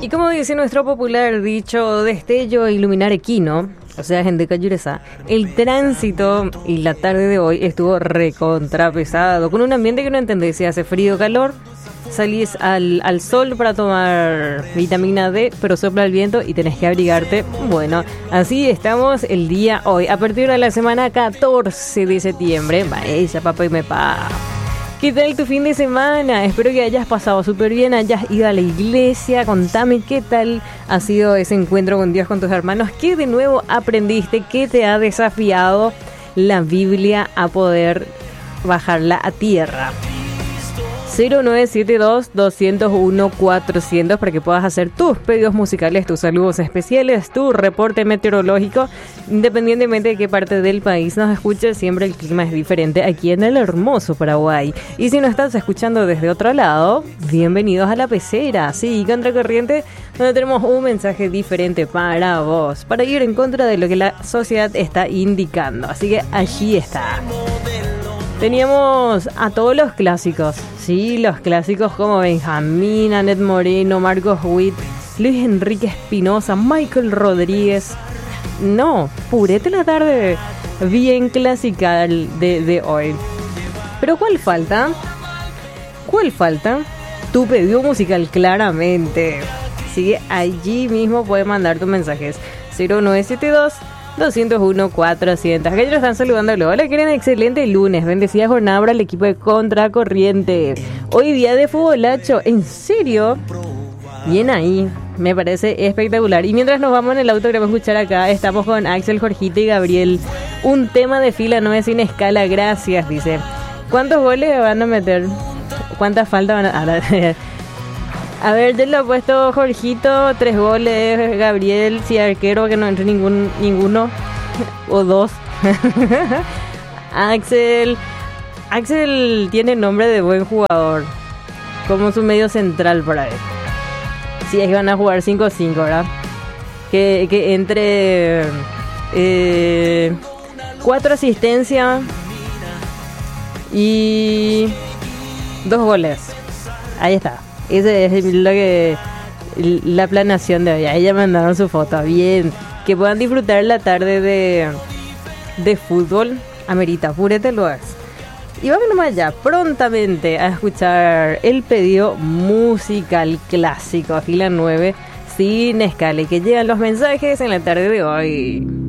Y como dice nuestro popular dicho, destello iluminar equino, o sea, gente cayuresa, el tránsito y la tarde de hoy estuvo recontrapesado, con un ambiente que no entendés si hace frío o calor. Salís al sol para tomar vitamina D, pero sopla el viento y tenés que abrigarte. Bueno, así estamos el día hoy, a partir de la semana 14 de septiembre. Vaya, papá y me pa. ¿Qué tal tu fin de semana? Espero que hayas pasado súper bien, hayas ido a la iglesia. Contame qué tal ha sido ese encuentro con Dios, con tus hermanos. ¿Qué de nuevo aprendiste? ¿Qué te ha desafiado la Biblia a poder bajarla a tierra? 0972-201-400 para que puedas hacer tus pedidos musicales, tus saludos especiales, tu reporte meteorológico, independientemente de qué parte del país nos escuches. Siempre el clima es diferente aquí en el hermoso Paraguay. Y si nos estás escuchando desde otro lado, bienvenidos a La Pecera, sí, Contracorriente, donde tenemos un mensaje diferente para vos, para ir en contra de lo que la sociedad está indicando. Así que allí está. Teníamos a todos los clásicos, sí, los clásicos como Benjamín, Anet Moreno, Marcos Witt, Luis Enrique Espinosa, Michael Rodríguez. No, purete la tarde, bien clásica de hoy. Pero ¿cuál falta? ¿Cuál falta? Tu pedido musical, claramente. Sigue allí mismo, puedes mandar tus mensajes. 0972-201-400. Acá ya lo están saludando. Hola, quieren excelente lunes. Bendecida jornada para el equipo de Contracorriente. Hoy día de futbolacho. ¿En serio? Bien ahí. Me parece espectacular. Y mientras nos vamos en el auto, queremos escuchar acá. Estamos con Axel, Jorgito y Gabriel. Un tema de fila, no es sin escala. Gracias, dice. ¿Cuántos goles van a meter? ¿Cuántas faltas van a...? A ver, yo le he puesto Jorgito, 3 goles, Gabriel, si arquero, que no entre ninguno, o 2. Axel tiene nombre de buen jugador, como su medio central por ahí. Si es que van a jugar 5-5, ¿verdad? Que entre 4 asistencias y 2 goles. Ahí está. Ese es lo que la planeación de hoy. Ahí ya mandaron su foto. Bien. Que puedan disfrutar la tarde de fútbol. Amerita, purete lo es. Y vamos nomás ya prontamente a escuchar el pedido musical clásico. Fila 9 sin escala. Y que llegan los mensajes en la tarde de hoy.